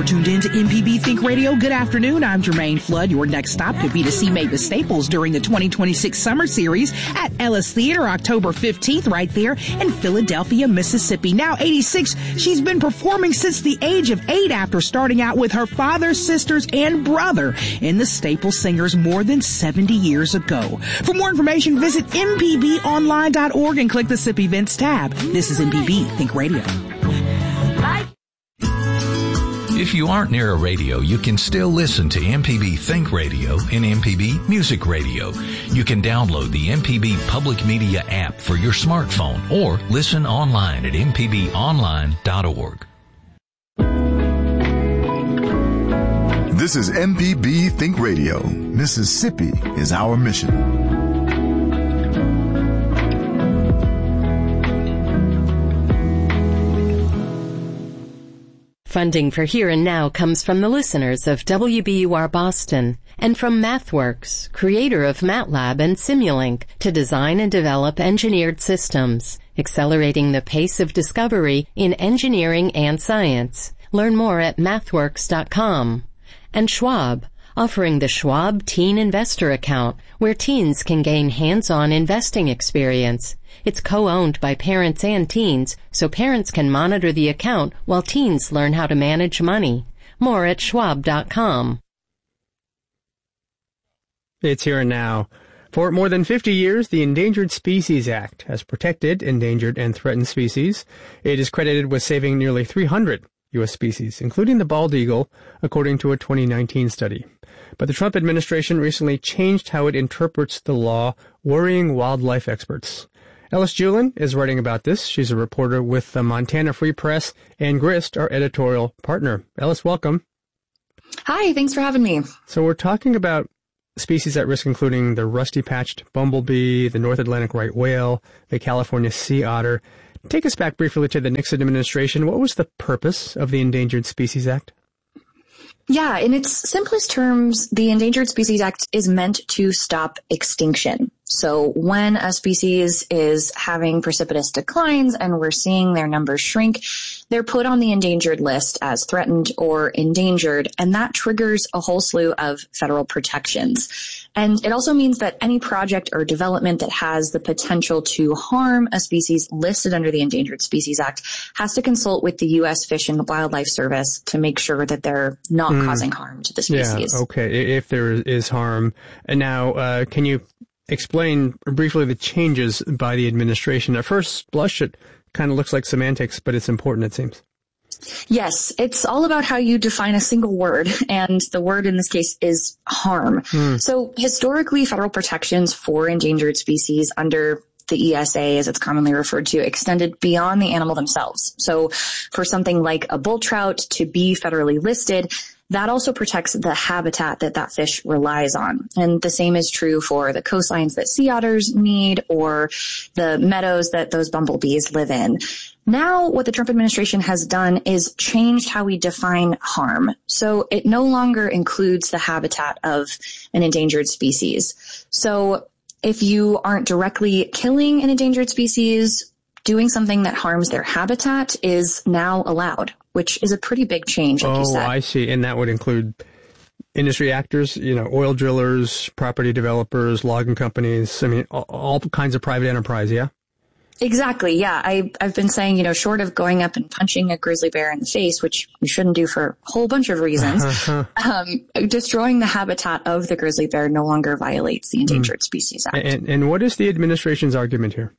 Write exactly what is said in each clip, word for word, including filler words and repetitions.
tuned in to M P B Think Radio. Good afternoon. I'm Jermaine Flood. Your next stop could be to see Mavis Staples during the twenty twenty-six Summer Series at Ellis Theater October fifteenth right there in Philadelphia, Mississippi. Now eighty-six, she's been performing since the age of eight after starting out with her father, sisters, and brother in the Staples Singers more than seventy years ago. For more information, visit m p b online dot org and click the S I P Events tab. This is M P B Think Radio. If you aren't near a radio, you can still listen to M P B Think Radio and M P B Music Radio. You can download the M P B Public Media app for your smartphone or listen online at m p b online dot org. This is M P B Think Radio. Mississippi is our mission. Funding for Here and Now comes from the listeners of W B U R Boston and from MathWorks, creator of MATLAB and Simulink, to design and develop engineered systems, accelerating the pace of discovery in engineering and science. Learn more at mathworks dot com. And Schwab, offering the Schwab Teen Investor Account, where teens can gain hands-on investing experience. It's co-owned by parents and teens, so parents can monitor the account while teens learn how to manage money. More at schwab dot com. It's Here and Now. For more than fifty years, the Endangered Species Act has protected endangered and threatened species. It is credited with saving nearly three hundred U S species, including the bald eagle, according to a twenty nineteen study. But the Trump administration recently changed how it interprets the law, worrying wildlife experts. Ellis Julin is writing about this. She's a reporter with the Montana Free Press and Grist, our editorial partner. Ellis, welcome. Hi, thanks for having me. So we're talking about species at risk, including the rusty-patched bumblebee, the North Atlantic right whale, the California sea otter. Take us back briefly to the Nixon administration. What was the purpose of the Endangered Species Act? Yeah, in its simplest terms, the Endangered Species Act is meant to stop extinction. So when a species is having precipitous declines and we're seeing their numbers shrink, they're put on the endangered list as threatened or endangered, and that triggers a whole slew of federal protections. And it also means that any project or development that has the potential to harm a species listed under the Endangered Species Act has to consult with the U S Fish and Wildlife Service to make sure that they're not mm. causing harm to the species. Yeah, okay, if there is harm. And now, uh, can you explain briefly the changes by the administration? At first blush, it kind of looks like semantics, but it's important, it seems. Yes, it's all about how you define a single word, and the word in this case is harm. Hmm. So historically, federal protections for endangered species under the E S A, as it's commonly referred to, extended beyond the animal themselves. So for something like a bull trout to be federally listed, that also protects the habitat that that fish relies on. And the same is true for the coastlines that sea otters need or the meadows that those bumblebees live in. Now, what the Trump administration has done is changed how we define harm. So it no longer includes the habitat of an endangered species. So if you aren't directly killing an endangered species, doing something that harms their habitat is now allowed, which is a pretty big change, like oh, you said. I see. And that would include industry actors, you know, oil drillers, property developers, logging companies. I mean, all, all kinds of private enterprise, yeah? Exactly, yeah. I, I've been saying, you know, short of going up and punching a grizzly bear in the face, which we shouldn't do for a whole bunch of reasons, um, destroying the habitat of the grizzly bear no longer violates the Endangered mm. Species Act. And, and what is the administration's argument here?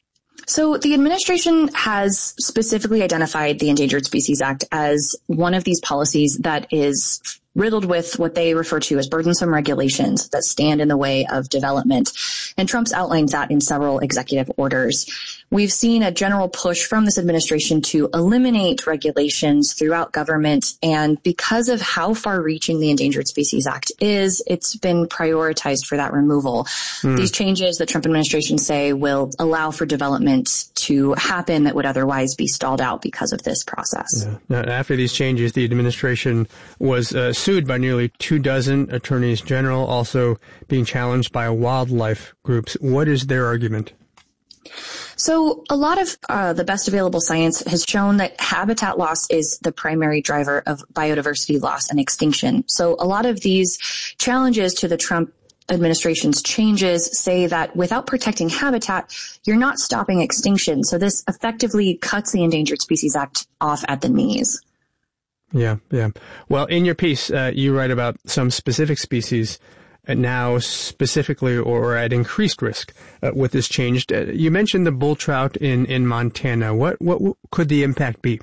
So the administration has specifically identified the Endangered Species Act as one of these policies that is riddled with what they refer to as burdensome regulations that stand in the way of development. And Trump's outlined that in several executive orders. We've seen a general push from this administration to eliminate regulations throughout government. And because of how far-reaching the Endangered Species Act is, it's been prioritized for that removal. Mm. These changes, the Trump administration say, will allow for development to happen that would otherwise be stalled out because of this process. Yeah. Now, after these changes, the administration was uh, sued by nearly two dozen attorneys general, also being challenged by wildlife groups. What is their argument? So a lot of uh, the best available science has shown that habitat loss is the primary driver of biodiversity loss and extinction. So a lot of these challenges to the Trump administration's changes say that without protecting habitat, you're not stopping extinction. So this effectively cuts the Endangered Species Act off at the knees. Yeah, yeah. Well, in your piece, uh, you write about some specific species now specifically or at increased risk uh, with this change. Uh, you mentioned the bull trout in, in Montana. What, what what could the impact be?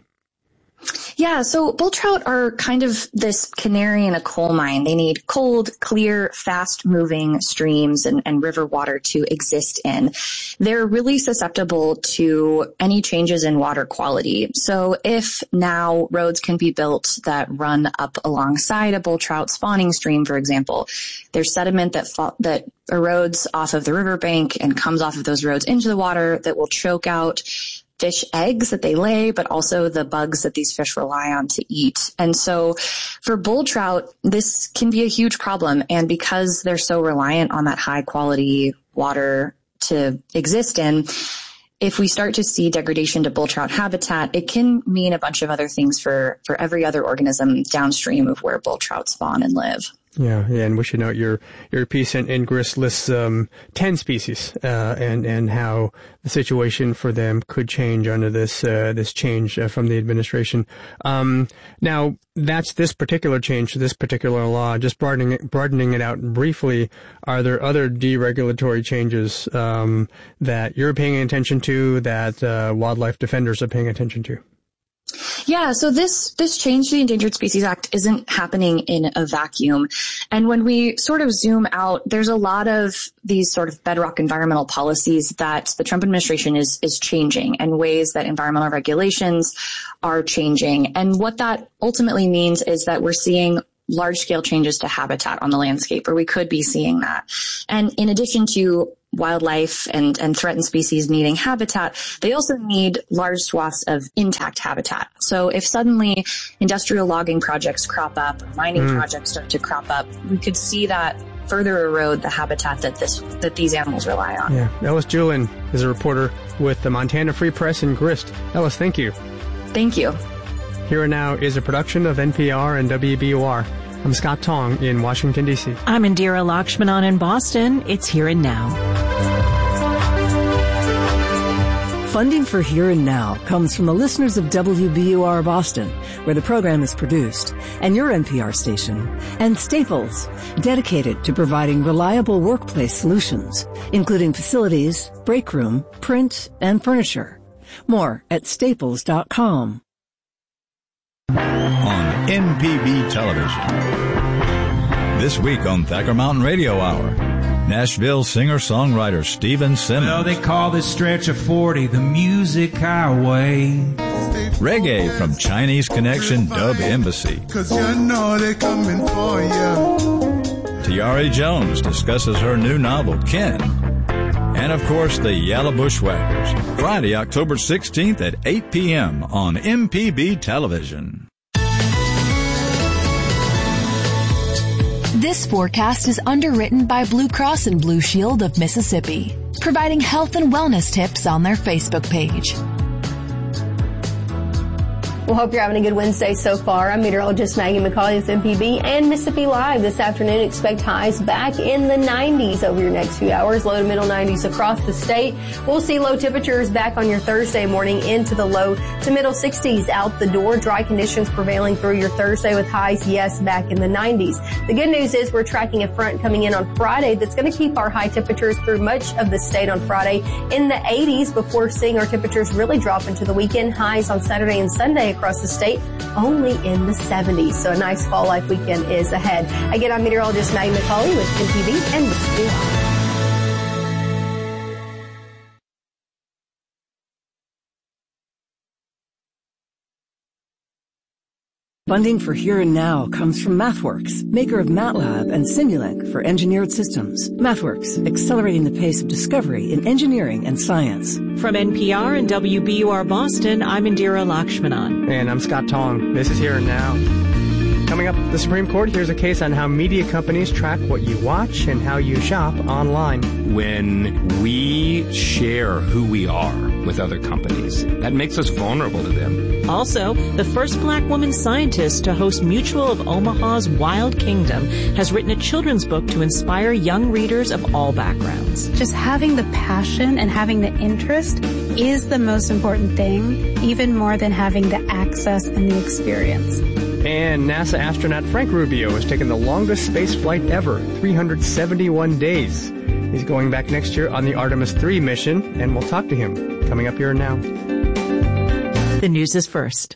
Yeah, so bull trout are kind of this canary in a coal mine. They need cold, clear, fast-moving streams and, and river water to exist in. They're really susceptible to any changes in water quality. So if now roads can be built that run up alongside a bull trout spawning stream, for example, there's sediment that fa- that erodes off of the riverbank and comes off of those roads into the water that will choke out fish eggs that they lay, but also the bugs that these fish rely on to eat. And so for bull trout, this can be a huge problem. And because they're so reliant on that high quality water to exist in, if we start to see degradation to bull trout habitat, it can mean a bunch of other things for, for every other organism downstream of where bull trout spawn and live. Yeah, yeah, and we should note your your piece in, in Grist lists um, ten species, uh, and and how the situation for them could change under this uh, this change uh, from the administration. Um, now, that's this particular change to this particular law. Just broadening it, broadening it out briefly, are there other deregulatory changes um, that you're paying attention to, that uh, wildlife defenders are paying attention to? Yeah, so this, this change to the Endangered Species Act isn't happening in a vacuum. And when we sort of zoom out, there's a lot of these sort of bedrock environmental policies that the Trump administration is, is changing, and ways that environmental regulations are changing. And what that ultimately means is that we're seeing large-scale changes to habitat on the landscape, or we could be seeing that. And in addition to wildlife and, and threatened species needing habitat, they also need large swaths of intact habitat. So if suddenly industrial logging projects crop up, mining mm. projects start to crop up, we could see that further erode the habitat that this that these animals rely on. Yeah. Ellis Julin is a reporter with the Montana Free Press and Grist. Ellis, thank you. Thank you. Here and Now is a production of N P R and W B U R. I'm Scott Tong in Washington, D C. I'm Indira Lakshmanan in Boston. It's Here and Now. Funding for Here and Now comes from the listeners of W B U R Boston, where the program is produced, and your N P R station, and Staples, dedicated to providing reliable workplace solutions, including facilities, break room, print, and furniture. More at staples dot com. On M P B Television. This week on Thacker Mountain Radio Hour, Nashville singer-songwriter Stephen Simmons. Well, they call this stretch of forty the music highway. Reggae from Chinese Connection Dub Embassy. Cause you know they're coming for you. Tiare Jones discusses her new novel, Ken. And, of course, the Yellow Bushwhackers. Friday, October sixteenth at eight p.m. on M P B Television. This forecast is underwritten by Blue Cross and Blue Shield of Mississippi, providing health and wellness tips on their Facebook page. Well, hope you're having a good Wednesday so far. I'm meteorologist Maggie McCauley with M P B and Mississippi Live. This afternoon, expect highs back in the nineties over your next few hours, low to middle nineties across the state. We'll see low temperatures back on your Thursday morning into the low to middle sixties out the door. Dry conditions prevailing through your Thursday with highs, yes, back in the nineties. The good news is we're tracking a front coming in on Friday that's going to keep our high temperatures through much of the state on Friday in the eighties before seeing our temperatures really drop into the weekend. Highs on Saturday and Sunday across the state only in the seventies. So a nice fall-like weekend is ahead. Again, I'm meteorologist Maggie McCauley with M P B and Mississippi Live. Funding for Here and Now comes from MathWorks, maker of MATLAB and Simulink for engineered systems. MathWorks, accelerating the pace of discovery in engineering and science. From N P R and W B U R Boston, I'm Indira Lakshmanan. And I'm Scott Tong. This is Here and Now. Coming Coming up, the Supreme Court hears a case on how media companies track what you watch and how you shop online. When we share who we are with other companies, that makes us vulnerable to them. Also, the first black woman scientist to host Mutual of Omaha's Wild Kingdom has written a children's book to inspire young readers of all backgrounds. Just having the passion and having the interest is the most important thing, even more than having the access and the experience. And NASA astronaut Frank Rubio has taken the longest space flight ever, three hundred seventy-one days. He's going back next year on the Artemis three mission, and we'll talk to him coming up here now. The news is first.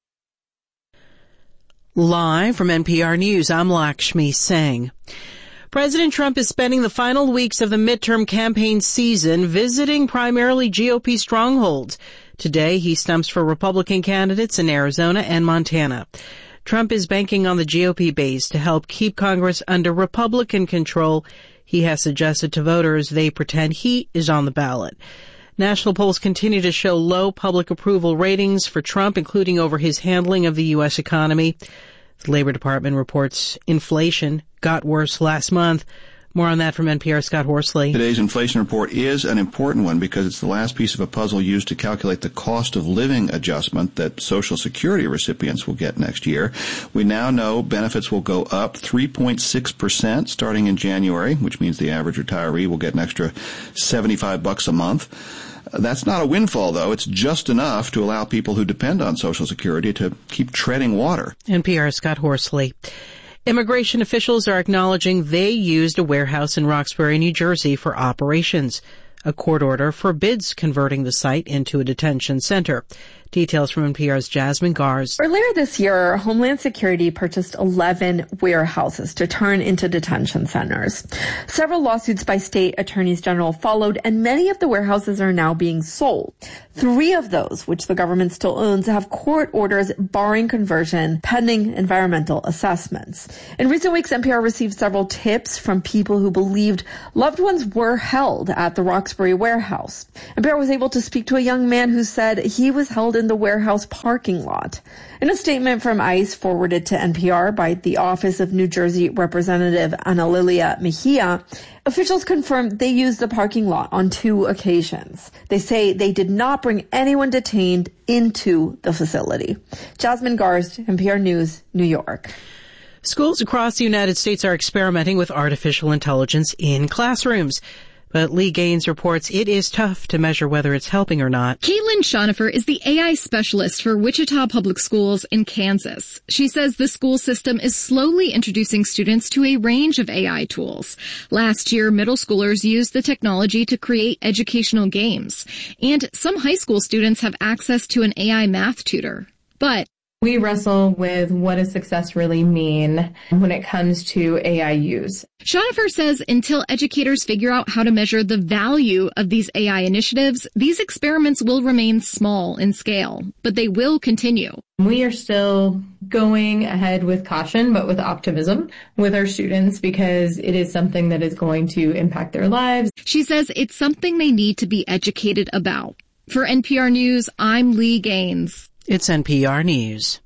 Live from N P R News, I'm Lakshmi Singh. President Trump is spending the final weeks of the midterm campaign season visiting primarily G O P strongholds. Today, he stumps for Republican candidates in Arizona and Montana. Trump is banking on the G O P base to help keep Congress under Republican control. He has suggested to voters they pretend he is on the ballot. National polls continue to show low public approval ratings for Trump, including over his handling of the U S economy. The Labor Department reports inflation got worse last month. More on that from N P R's Scott Horsley. Today's inflation report is an important one because it's the last piece of a puzzle used to calculate the cost of living adjustment that Social Security recipients will get next year. We now know benefits will go up three point six percent starting in January, which means the average retiree will get an extra seventy-five bucks a month. That's not a windfall, though. It's just enough to allow people who depend on Social Security to keep treading water. N P R's Scott Horsley. Immigration officials are acknowledging they used a warehouse in Roxbury, New Jersey for operations. A court order forbids converting the site into a detention center. Details from N P R's Jasmine Gars. Earlier this year, Homeland Security purchased eleven warehouses to turn into detention centers. Several lawsuits by state attorneys general followed, and many of the warehouses are now being sold. Three of those, which the government still owns, have court orders barring conversion pending environmental assessments. In recent weeks, N P R received several tips from people who believed loved ones were held at the Roxbury warehouse. N P R was able to speak to a young man who said he was held in the warehouse parking lot. In a statement from ICE forwarded to N P R by the Office of New Jersey Representative Ana Lilia Mejia, officials confirmed they used the parking lot on two occasions. They say they did not bring anyone detained into the facility. Jasmine Gars, N P R News, New York. Schools across the United States are experimenting with artificial intelligence in classrooms. But Lee Gaines reports it is tough to measure whether it's helping or not. Caitlin Schonifer is the A I specialist for Wichita Public Schools in Kansas. She says the school system is slowly introducing students to a range of A I tools. Last year, middle schoolers used the technology to create educational games. And some high school students have access to an A I math tutor. But we wrestle with what does success really mean when it comes to A I use. Schonifer says until educators figure out how to measure the value of these A I initiatives, these experiments will remain small in scale, but they will continue. We are still going ahead with caution, but with optimism with our students because it is something that is going to impact their lives. She says it's something they need to be educated about. For N P R News, I'm Lee Gaines. It's N P R News.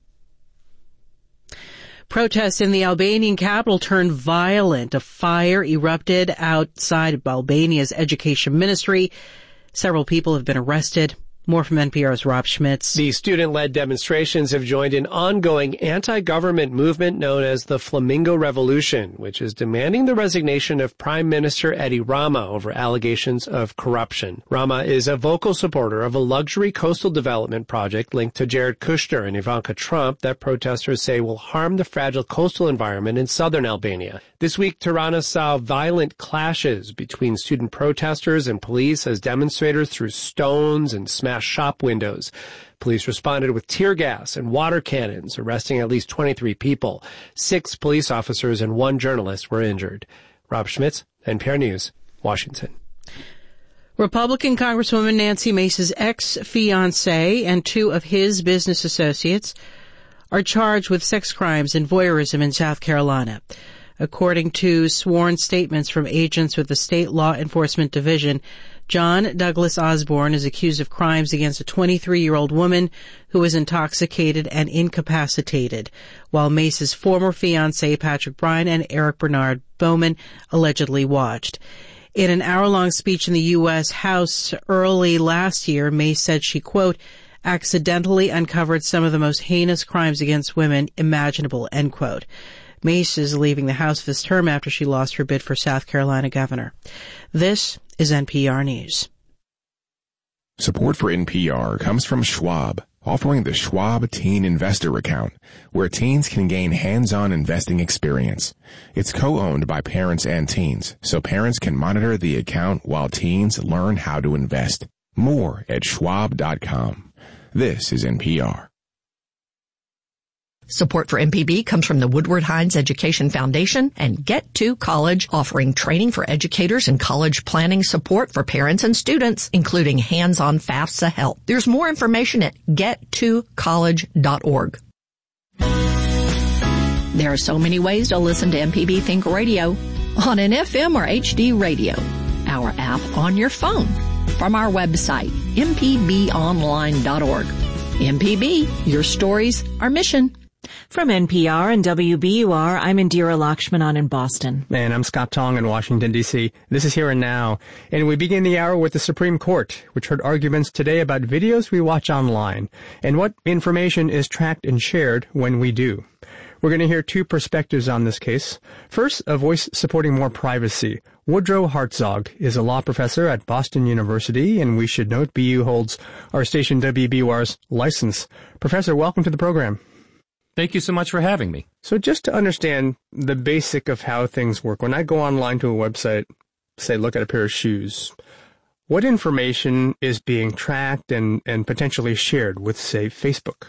Protests in the Albanian capital turned violent. A fire erupted outside of Albania's education ministry. Several people have been arrested. More from N P R's Rob Schmitz. The student-led demonstrations have joined an ongoing anti-government movement known as the Flamingo Revolution, which is demanding the resignation of Prime Minister Edi Rama over allegations of corruption. Rama is a vocal supporter of a luxury coastal development project linked to Jared Kushner and Ivanka Trump that protesters say will harm the fragile coastal environment in southern Albania. This week, Tirana saw violent clashes between student protesters and police as demonstrators threw stones and smashed shop windows. Police responded with tear gas and water cannons, arresting at least twenty-three people. Six police officers and one journalist were injured. Rob Schmitz, N P R News, Washington. Republican Congresswoman Nancy Mace's ex-fiancé and two of his business associates are charged with sex crimes and voyeurism in South Carolina. According to sworn statements from agents with the State Law Enforcement Division, John Douglas Osborne is accused of crimes against a twenty-three-year-old woman who was intoxicated and incapacitated, while Mace's former fiancé, Patrick Bryan, and Eric Bernard Bowman allegedly watched. In an hour-long speech in the U S House early last year, Mace said she, quote, accidentally uncovered some of the most heinous crimes against women imaginable, end quote. Mace is leaving the House this term after she lost her bid for South Carolina governor. This is N P R News. Support for N P R comes from Schwab, offering the Schwab Teen Investor Account, where teens can gain hands-on investing experience. It's co-owned by parents and teens, so parents can monitor the account while teens learn how to invest. More at schwab dot com. This is N P R. Support for M P B comes from the Woodward Hines Education Foundation and Get to College, offering training for educators and college planning support for parents and students, including hands-on FAFSA help. There's more information at get to college dot org. There are so many ways to listen to M P B Think Radio on an F M or H D radio, our app on your phone, from our website, m p b online dot org. M P B, your stories, our mission. From N P R and W B U R, I'm Indira Lakshmanan in Boston. And I'm Scott Tong in Washington, D C. This is Here and Now. And we begin the hour with the Supreme Court, which heard arguments today about videos we watch online and what information is tracked and shared when we do. We're going to hear two perspectives on this case. First, a voice supporting more privacy. Woodrow Hartzog is a law professor at Boston University, and we should note B U holds our station W B U R's license. Professor, welcome to the program. Thank you so much for having me. So just to understand the basic of how things work, when I go online to a website, say look at a pair of shoes, what information is being tracked and, and potentially shared with, say, Facebook?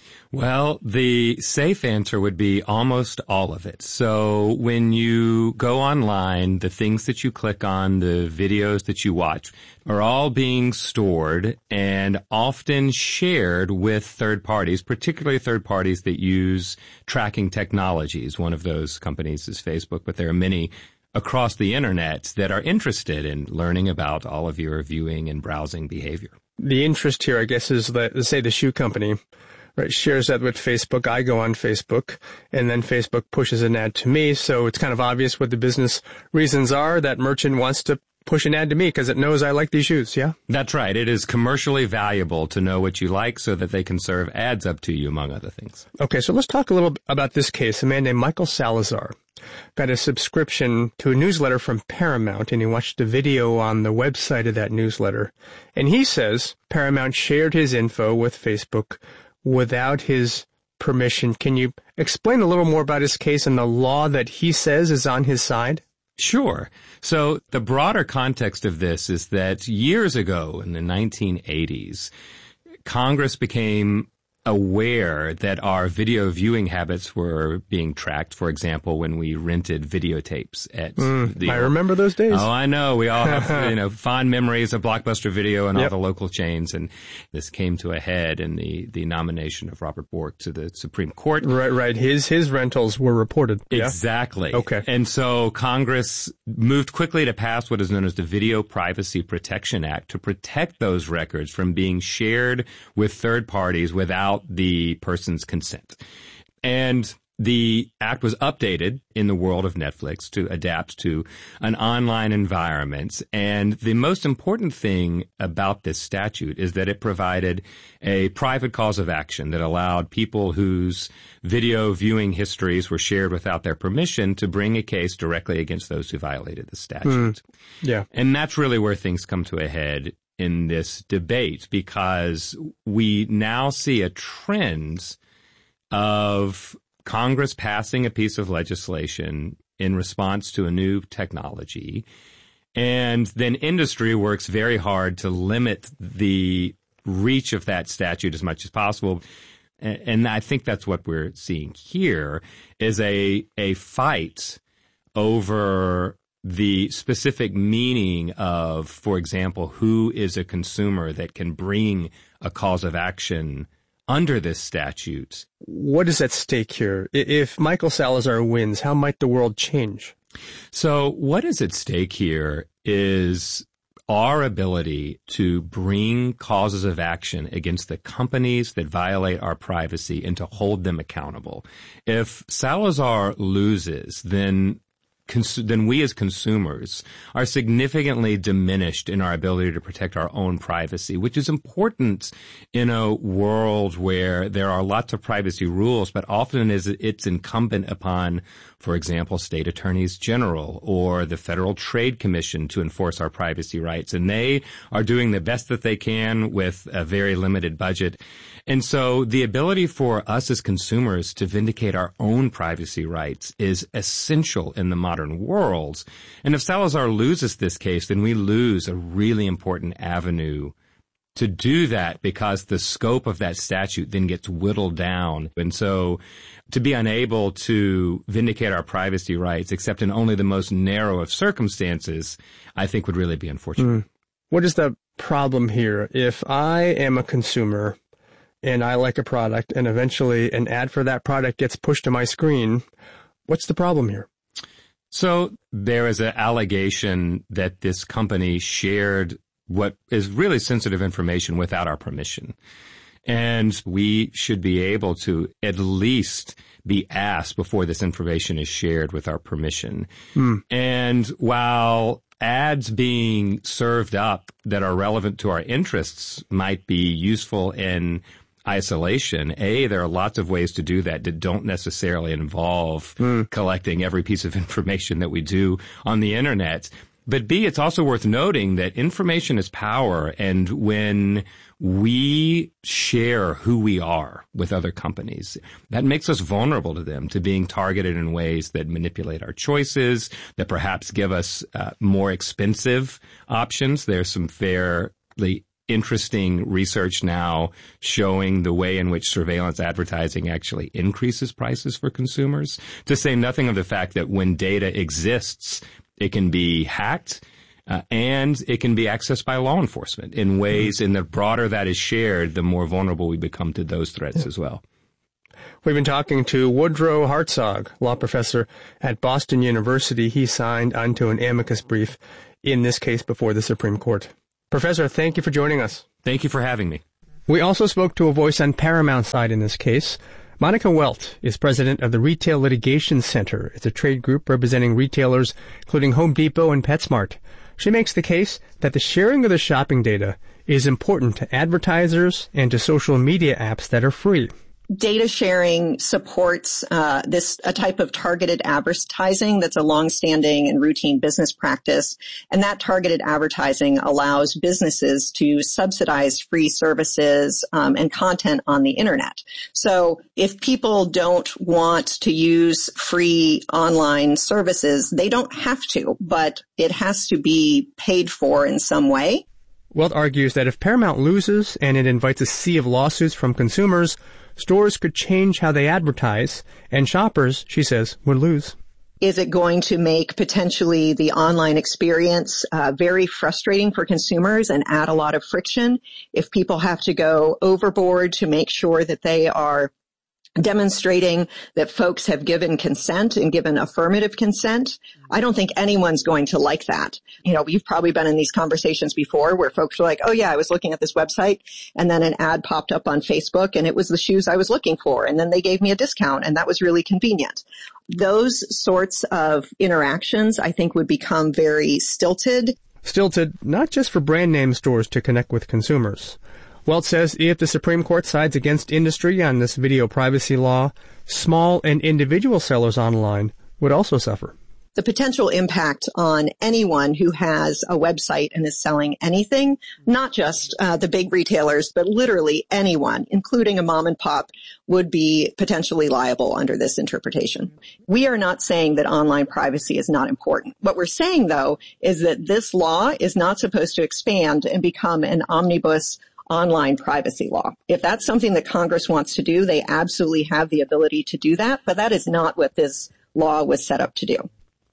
Well, the safe answer would be almost all of it. So when you go online, the things that you click on, the videos that you watch are all being stored and often shared with third parties, particularly third parties that use tracking technologies. One of those companies is Facebook, but there are many across the internet that are interested in learning about all of your viewing and browsing behavior. The interest here, I guess, is that, say, the shoe company right, shares that with Facebook. I go on Facebook, and then Facebook pushes an ad to me. So it's kind of obvious what the business reasons are. That merchant wants to push an ad to me because it knows I like these shoes, yeah? That's right. It is commercially valuable to know what you like so that they can serve ads up to you, among other things. Okay, so let's talk a little about this case. A man named Michael Salazar got a subscription to a newsletter from Paramount, and he watched a video on the website of that newsletter. And he says Paramount shared his info with Facebook without his permission. Can you explain a little more about his case and the law that he says is on his side? Sure. So the broader context of this is that years ago in the nineteen eighties, Congress became aware that our video viewing habits were being tracked. For example, when we rented videotapes at mm, the I remember those days. Oh, I know. We all have, you know, fond memories of Blockbuster Video and yep. all the local chains. And this came to a head in the, the nomination of Robert Bork to the Supreme Court. Right, right. His, his rentals were reported. Exactly. Yeah? Okay. And so Congress moved quickly to pass what is known as the Video Privacy Protection Act to protect those records from being shared with third parties without the person's consent. And the act was updated in the world of Netflix to adapt to an online environment. And the most important thing about this statute is that it provided a private cause of action that allowed people whose video viewing histories were shared without their permission to bring a case directly against those who violated the statute. Mm, yeah. And that's really where things come to a head in this debate, because we now see a trend of Congress passing a piece of legislation in response to a new technology, and then industry works very hard to limit the reach of that statute as much as possible. And I think that's what we're seeing here is a a fight over the specific meaning of, for example, who is a consumer that can bring a cause of action under this statute. What is at stake here? If Michael Salazar wins, how might the world change? So what is at stake here is our ability to bring causes of action against the companies that violate our privacy and to hold them accountable. If Salazar loses, then Cons- then we as consumers are significantly diminished in our ability to protect our own privacy, which is important in a world where there are lots of privacy rules, but often is it's incumbent upon, for example, state attorneys general or the Federal Trade Commission to enforce our privacy rights. And they are doing the best that they can with a very limited budget. And so the ability for us as consumers to vindicate our own privacy rights is essential in the modern world. And if Salazar loses this case, then we lose a really important avenue to do that, because the scope of that statute then gets whittled down. And so to be unable to vindicate our privacy rights, except in only the most narrow of circumstances, I think would really be unfortunate. Mm. What is the problem here? If I am a consumer and I like a product and eventually an ad for that product gets pushed to my screen, what's the problem here? So there is an allegation that this company shared what is really sensitive information without our permission. And we should be able to at least be asked before this information is shared with our permission. Hmm. And while ads being served up that are relevant to our interests might be useful in isolation, A, there are lots of ways to do that that don't necessarily involve mm. collecting every piece of information that we do on the internet. But B, it's also worth noting that information is power, and when we share who we are with other companies, that makes us vulnerable to them, to being targeted in ways that manipulate our choices, that perhaps give us uh, more expensive options. There's some fairly interesting research now showing the way in which surveillance advertising actually increases prices for consumers, to say nothing of the fact that when data exists, it can be hacked uh, and it can be accessed by law enforcement in ways, and the broader that is shared, the more vulnerable we become to those threats yeah. as well. We've been talking to Woodrow Hartzog, law professor at Boston University. He signed onto an amicus brief in this case before the Supreme Court. Professor, thank you for joining us. Thank you for having me. We also spoke to a voice on Paramount's side in this case. Monica Welt is president of the Retail Litigation Center. It's a trade group representing retailers, including Home Depot and PetSmart. She makes the case that the sharing of the shopping data is important to advertisers and to social media apps that are free. Data sharing supports uh, this a type of targeted advertising that's a longstanding and routine business practice, and that targeted advertising allows businesses to subsidize free services um, and content on the internet. So if people don't want to use free online services, they don't have to, but it has to be paid for in some way. Welt argues that if Paramount loses and it invites a sea of lawsuits from consumers, stores could change how they advertise, and shoppers, she says, would lose. Is it going to make potentially the online experience uh, very frustrating for consumers and add a lot of friction if people have to go overboard to make sure that they are demonstrating that folks have given consent and given affirmative consent? I don't think anyone's going to like that. You know, you've probably been in these conversations before where folks are like, oh yeah, I was looking at this website and then an ad popped up on Facebook and it was the shoes I was looking for. And then they gave me a discount and that was really convenient. Those sorts of interactions, I think, would become very stilted. Stilted, not just for brand name stores to connect with consumers. Welt says if the Supreme Court sides against industry on this video privacy law, small and individual sellers online would also suffer. The potential impact on anyone who has a website and is selling anything, not just uh, the big retailers, but literally anyone, including a mom and pop, would be potentially liable under this interpretation. We are not saying that online privacy is not important. What we're saying, though, is that this law is not supposed to expand and become an omnibus online privacy law. If that's something that Congress wants to do, they absolutely have the ability to do that, but that is not what this law was set up to do.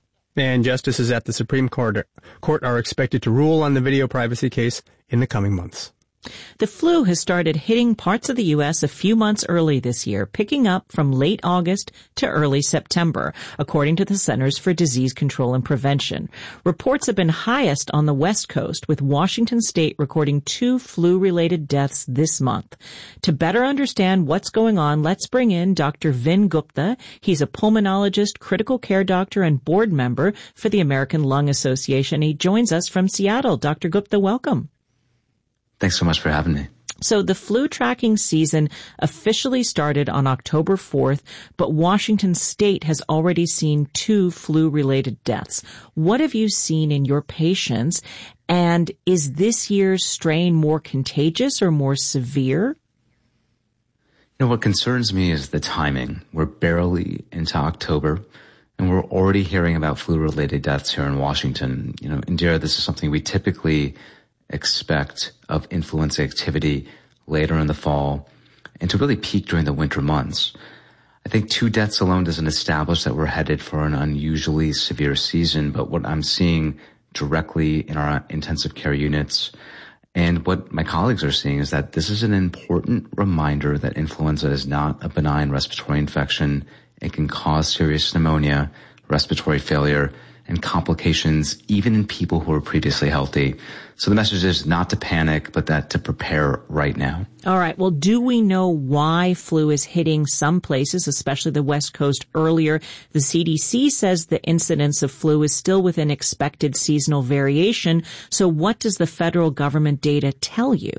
And justices at the Supreme Court, Court are expected to rule on the video privacy case in the coming months. The flu has started hitting parts of the U S a few months early this year, picking up from late August to early September, according to the Centers for Disease Control and Prevention. Reports have been highest on the West Coast, with Washington State recording two flu-related deaths this month. To better understand what's going on, let's bring in Doctor Vin Gupta. He's a pulmonologist, critical care doctor, and board member for the American Lung Association. He joins us from Seattle. Doctor Gupta, welcome. Thanks so much for having me. So the flu tracking season officially started on October fourth, but Washington State has already seen two flu-related deaths. What have you seen in your patients? And is this year's strain more contagious or more severe? You know, what concerns me is the timing. We're barely into October, and we're already hearing about flu-related deaths here in Washington. You know, Indira, this is something we typically expect of influenza activity later in the fall and to really peak during the winter months. I think two deaths alone doesn't establish that we're headed for an unusually severe season, but what I'm seeing directly in our intensive care units and what my colleagues are seeing is that this is an important reminder that influenza is not a benign respiratory infection. It can cause serious pneumonia, respiratory failure, and complications even in people who are previously healthy. So the message is not to panic, but that to prepare right now. All right. Well, do we know why flu is hitting some places, especially the West Coast, earlier? The C D C says the incidence of flu is still within expected seasonal variation. So what does the federal government data tell you?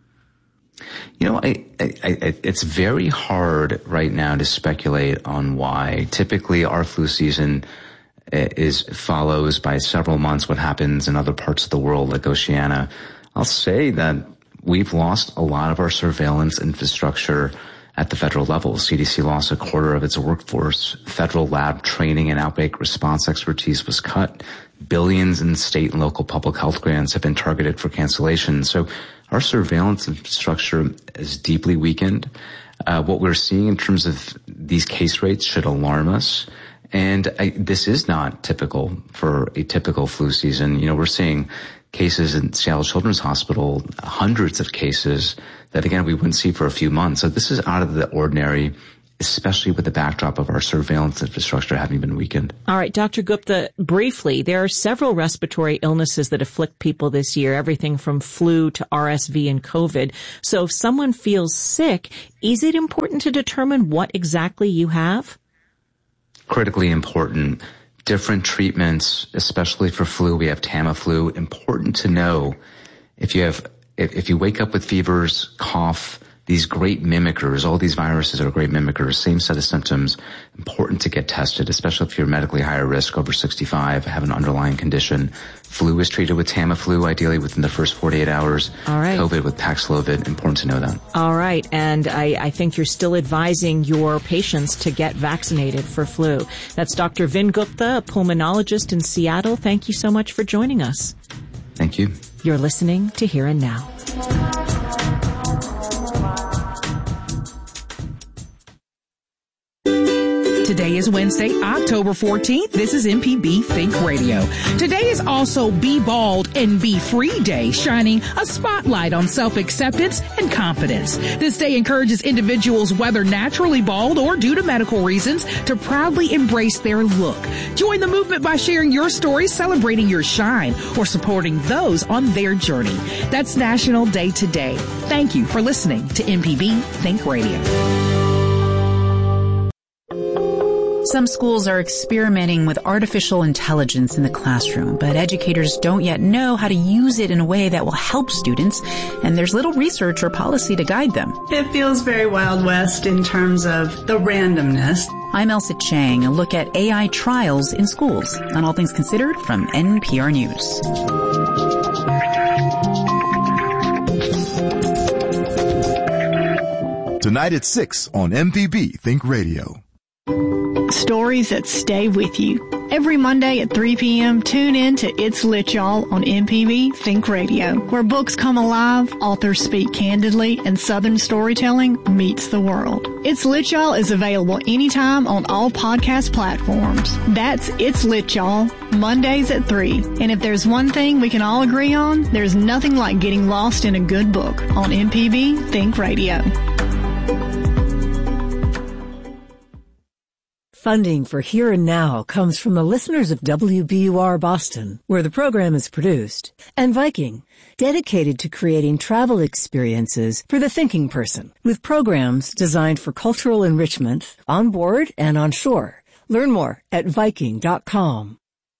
You know, I, I, I, it's very hard right now to speculate on why. Typically, our flu season is follows by several months what happens in other parts of the world like Oceania. I'll say that we've lost a lot of our surveillance infrastructure at the federal level. C D C lost a quarter of its workforce. Federal lab training and outbreak response expertise was cut. Billions in state and local public health grants have been targeted for cancellation. So our surveillance infrastructure is deeply weakened. Uh, what we're seeing in terms of these case rates should alarm us. And I, this is not typical for a typical flu season. You know, we're seeing cases in Seattle Children's Hospital, hundreds of cases that, again, we wouldn't see for a few months. So this is out of the ordinary, especially with the backdrop of our surveillance infrastructure having been weakened. All right, Doctor Gupta, briefly, there are several respiratory illnesses that afflict people this year, everything from flu to R S V and COVID. So if someone feels sick, is it important to determine what exactly you have? Critically important. Different treatments, especially for flu. We have Tamiflu. Important to know if you have, if, if you wake up with fevers, cough, these great mimickers, all these viruses are great mimickers, same set of symptoms. Important to get tested, especially if you're medically higher risk, over sixty-five, have an underlying condition. Flu is treated with Tamiflu, ideally within the first forty-eight hours. All right. COVID with Paxlovid, important to know that. All right. And I, I think you're still advising your patients to get vaccinated for flu. That's Doctor Vin Gupta, a pulmonologist in Seattle. Thank you so much for joining us. Thank you. You're listening to Here and Now. Today is Wednesday, October fourteenth. This is M P B Think Radio. Today is also Be Bald and Be Free Day, shining a spotlight on self-acceptance and confidence. This day encourages individuals, whether naturally bald or due to medical reasons, to proudly embrace their look. Join the movement by sharing your story, celebrating your shine, or supporting those on their journey. That's National Day today. Thank you for listening to M P B Think Radio. Some schools are experimenting with artificial intelligence in the classroom, but educators don't yet know how to use it in a way that will help students, and there's little research or policy to guide them. It feels very Wild West in terms of the randomness. I'm Elsa Chang, a look at A I trials in schools on All Things Considered from N P R News. Tonight at six on M P B Think Radio. Stories that stay with you. Every Monday at three p.m., tune in to It's Lit Y'all on M P B Think Radio, where books come alive, authors speak candidly, and Southern storytelling meets the world. It's Lit Y'all is available anytime on all podcast platforms. That's It's Lit Y'all, Mondays at three. And if there's one thing we can all agree on, there's nothing like getting lost in a good book on M P B Think Radio. Funding for Here and Now comes from the listeners of W B U R Boston, where the program is produced, and Viking, dedicated to creating travel experiences for the thinking person, with programs designed for cultural enrichment on board and on shore. Learn more at Viking dot com.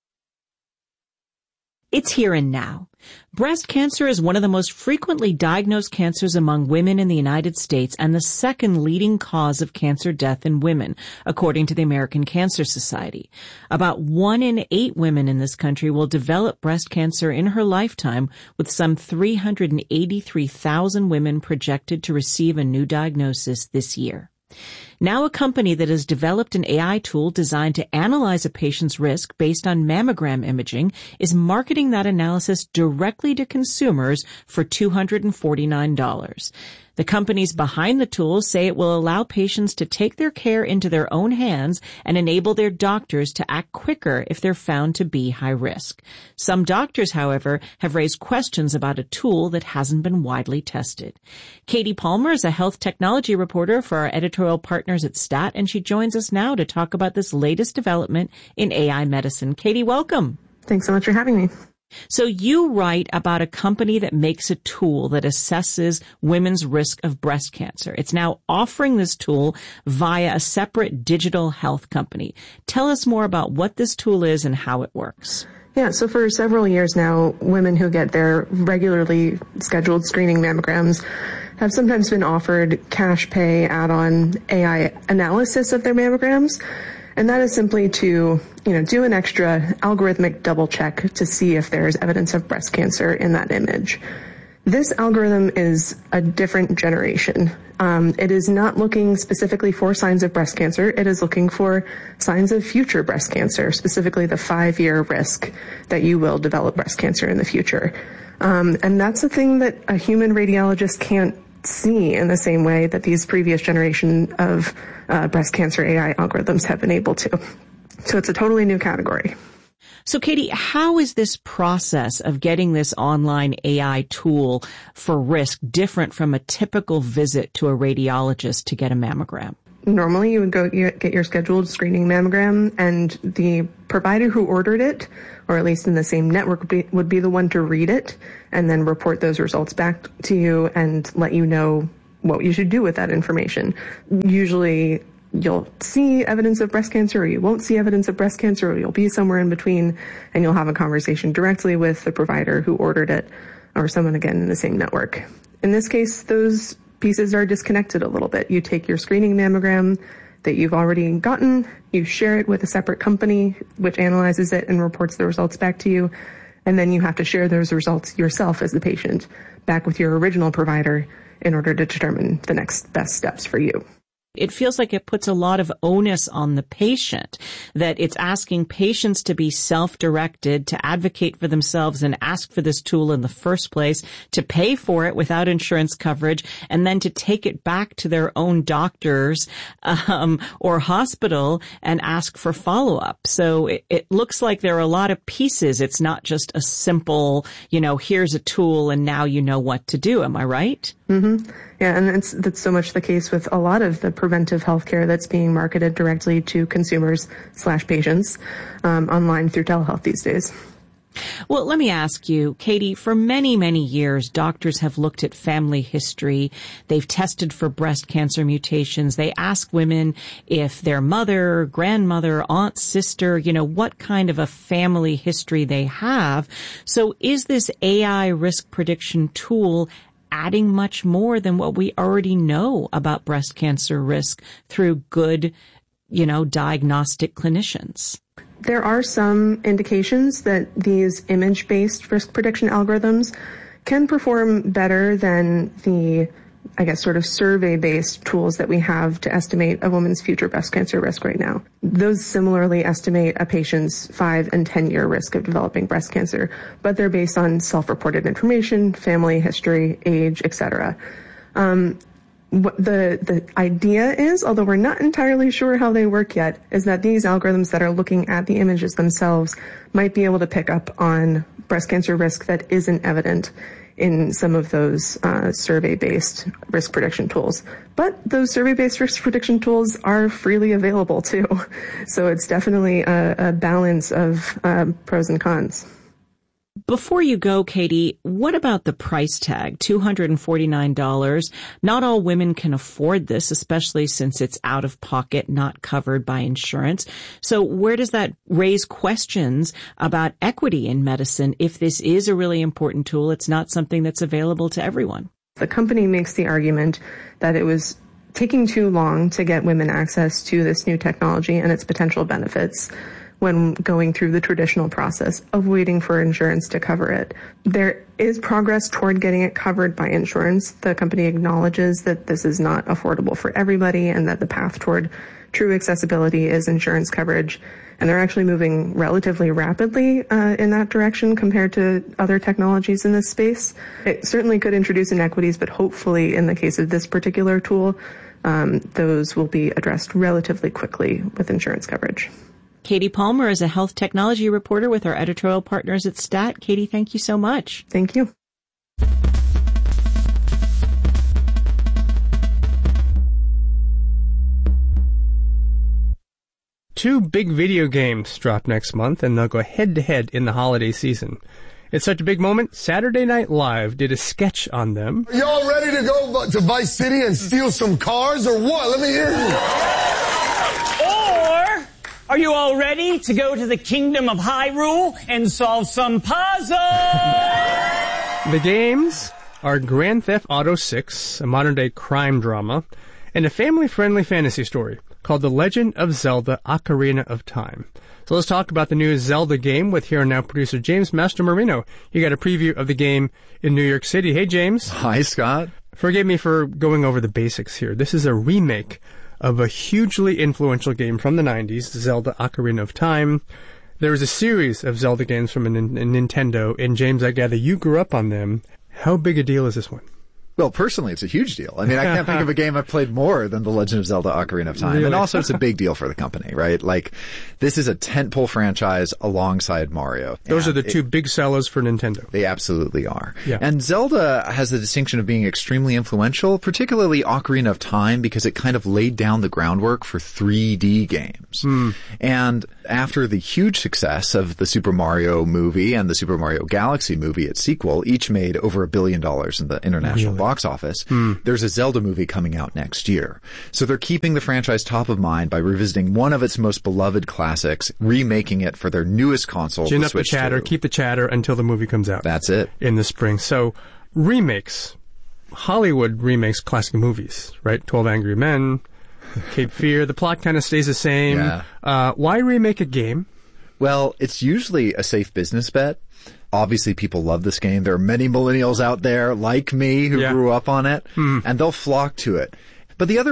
It's Here and Now. Breast cancer is one of the most frequently diagnosed cancers among women in the United States and the second leading cause of cancer death in women, according to the American Cancer Society. About one in eight women in this country will develop breast cancer in her lifetime, with some three hundred eighty-three thousand women projected to receive a new diagnosis this year. Now a company that has developed an A I tool designed to analyze a patient's risk based on mammogram imaging is marketing that analysis directly to consumers for two hundred forty-nine dollars. The companies behind the tools say it will allow patients to take their care into their own hands and enable their doctors to act quicker if they're found to be high risk. Some doctors, however, have raised questions about a tool that hasn't been widely tested. Katie Palmer is a health technology reporter for our editorial partners at Stat, and she joins us now to talk about this latest development in A I medicine. Katie, welcome. Thanks so much for having me. So you write about a company that makes a tool that assesses women's risk of breast cancer. It's now offering this tool via a separate digital health company. Tell us more about what this tool is and how it works. Yeah, so for several years now, women who get their regularly scheduled screening mammograms have sometimes been offered cash pay add-on A I analysis of their mammograms. And that is simply to, you know, do an extra algorithmic double check to see if there's evidence of breast cancer in that image. This algorithm is a different generation. Um, it is not looking specifically for signs of breast cancer. It is looking for signs of future breast cancer, specifically the five-year risk that you will develop breast cancer in the future. Um, and that's a thing that a human radiologist can't see in the same way that these previous generation of uh, breast cancer A I algorithms have been able to. So it's a totally new category. So, Katie, how is this process of getting this online A I tool for risk different from a typical visit to a radiologist to get a mammogram? Normally, you would go you get your scheduled screening mammogram, and the provider who ordered it, or at least in the same network, would be, would be the one to read it and then report those results back to you and let you know what you should do with that information. Usually, you'll see evidence of breast cancer, or you won't see evidence of breast cancer, or you'll be somewhere in between, and you'll have a conversation directly with the provider who ordered it, or someone again in the same network. In this case, those pieces are disconnected a little bit. You take your screening mammogram that you've already gotten, you share it with a separate company which analyzes it and reports the results back to you, and then you have to share those results yourself as the patient back with your original provider in order to determine the next best steps for you. It feels like it puts a lot of onus on the patient, that it's asking patients to be self-directed, to advocate for themselves and ask for this tool in the first place, to pay for it without insurance coverage, and then to take it back to their own doctors um, or hospital and ask for follow-up. So it, it looks like there are a lot of pieces. It's not just a simple, you know, here's a tool and now you know what to do. Am I right? Mm-hmm. Yeah, and it's, that's so much the case with a lot of the preventive healthcare that's being marketed directly to consumers slash patients um, online through telehealth these days. Well, let me ask you, Katie, for many, many years, doctors have looked at family history. They've tested for breast cancer mutations. They ask women if their mother, grandmother, aunt, sister, you know, what kind of a family history they have. So is this A I risk prediction tool adding much more than what we already know about breast cancer risk through good, you know, diagnostic clinicians? There are some indications that these image-based risk prediction algorithms can perform better than the I guess, sort of survey-based tools that we have to estimate a woman's future breast cancer risk right now. Those similarly estimate a patient's five and ten-year risk of developing breast cancer, but they're based on self-reported information, family history, age, et cetera. Um, what the, the idea is, although we're not entirely sure how they work yet, is that these algorithms that are looking at the images themselves might be able to pick up on breast cancer risk that isn't evident in some of those uh, survey-based risk prediction tools. But those survey-based risk prediction tools are freely available too. So it's definitely a, a balance of uh, pros and cons. Before you go, Katie, what about the price tag, two hundred forty-nine dollars? Not all women can afford this, especially since it's out of pocket, not covered by insurance. So where does that raise questions about equity in medicine if this is a really important tool? It's not something that's available to everyone. The company makes the argument that it was taking too long to get women access to this new technology and its potential benefits when going through the traditional process of waiting for insurance to cover it. There is progress toward getting it covered by insurance. The company acknowledges that this is not affordable for everybody and that the path toward true accessibility is insurance coverage. And they're actually moving relatively rapidly uh, in that direction compared to other technologies in this space. It certainly could introduce inequities, but hopefully in the case of this particular tool, um, those will be addressed relatively quickly with insurance coverage. Katie Palmer is a health technology reporter with our editorial partners at Stat. Katie, thank you so much. Thank you. Two big video games drop next month, and they'll go head-to-head in the holiday season. It's such a big moment, Saturday Night Live did a sketch on them. Are y'all ready to go to Vice City and steal some cars or what? Let me hear you. Or are you all ready to go to the Kingdom of Hyrule and solve some puzzles? The games are Grand Theft Auto six, a modern-day crime drama, and a family-friendly fantasy story called The Legend of Zelda Ocarina of Time. So let's talk about the new Zelda game with Here and Now producer James Mastromarino. You got a preview of the game in New York City. Hey, James. Hi, Scott. Forgive me for going over the basics here. This is a remake of a hugely influential game from the nineties, Zelda Ocarina of Time. There was a series of Zelda games from a, N- a Nintendo, and James, I gather you grew up on them. How big a deal is this one? Well, personally, it's a huge deal. I mean, I can't think of a game I've played more than The Legend of Zelda Ocarina of Time. Really? And also, it's a big deal for the company, right? Like, this is a tentpole franchise alongside Mario. Those and are the two it, big sellers for Nintendo. They absolutely are. Yeah. And Zelda has the distinction of being extremely influential, particularly Ocarina of Time, because it kind of laid down the groundwork for three D games. Mm. And after the huge success of the Super Mario movie and the Super Mario Galaxy movie, its sequel, each made over a billion dollars in the international really? box office. Mm. There's a Zelda movie coming out next year. So they're keeping the franchise top of mind by revisiting one of its most beloved classics, remaking it for their newest console. Gin the up Switch the chatter, two. keep the chatter until the movie comes out. That's it. In the spring. So, remakes. Hollywood remakes classic movies, right? twelve Angry Men, Cape Fear. The plot kind of stays the same. Yeah. Uh, why remake a game? Well, it's usually a safe business bet. Obviously, people love this game. There are many millennials out there like me who Yeah. grew up on it, Mm. and they'll flock to it. But the other